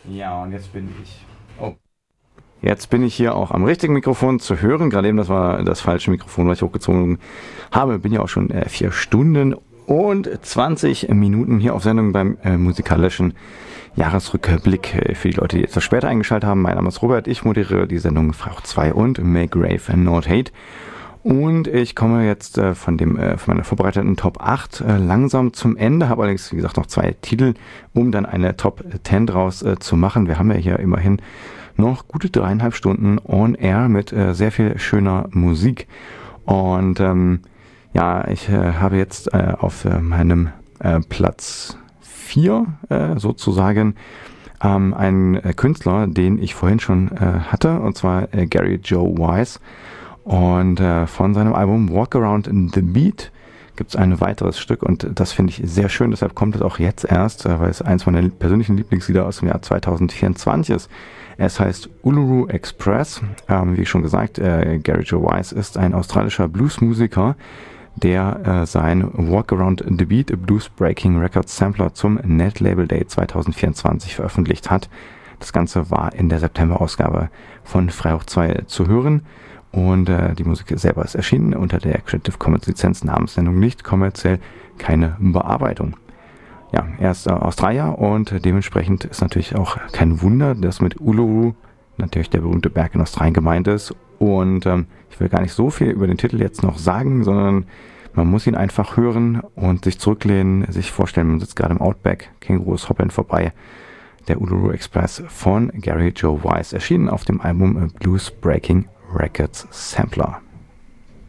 Ja, und jetzt bin ich. Oh. Jetzt bin ich hier auch am richtigen Mikrofon zu hören. Gerade eben, das war das falsche Mikrofon, was ich hochgezogen habe. Bin ja auch schon 4 Stunden und 20 Minuten hier auf Sendung beim musikalischen Jahresrückblick. Für die Leute, die etwas später eingeschaltet haben, mein Name ist Robert. Ich moderiere die Sendung Frauch 2 und Make Rave Not Hate. Und ich komme jetzt von meiner vorbereiteten Top 8 langsam zum Ende, habe allerdings, wie gesagt, noch 2 Titel, um dann eine Top 10 draus zu machen. Wir haben ja hier immerhin noch gute 3,5 Stunden on air mit sehr viel schöner Musik. Und ich habe jetzt auf meinem Platz 4 sozusagen einen Künstler, den ich vorhin schon hatte, und zwar Gary Joe Wise. Und von seinem Album Walk Around the Beat gibt es ein weiteres Stück und das finde ich sehr schön, deshalb kommt es auch jetzt erst, weil es eins meiner persönlichen Lieblingslieder aus dem Jahr 2024 ist. Es heißt Uluru Express. Wie schon gesagt, Gary Joe Wise ist ein australischer Bluesmusiker, der sein Walk Around the Beat Blues Breaking Records Sampler zum Net Label Day 2024 veröffentlicht hat. Das Ganze war in der September-Ausgabe von Frauch 2 zu hören. Und die Musik selber ist erschienen unter der Creative Commons Lizenz, Namenssendung nicht kommerziell, keine Bearbeitung. Ja, er ist Australier und dementsprechend ist natürlich auch kein Wunder, dass mit Uluru natürlich der berühmte Berg in Australien gemeint ist. Und ich will gar nicht so viel über den Titel jetzt noch sagen, sondern man muss ihn einfach hören und sich zurücklehnen, sich vorstellen, man sitzt gerade im Outback, Kängurus hoppeln vorbei. Der Uluru Express von Gary Joe Wise, erschienen auf dem Album Blues Breaking Records Sampler.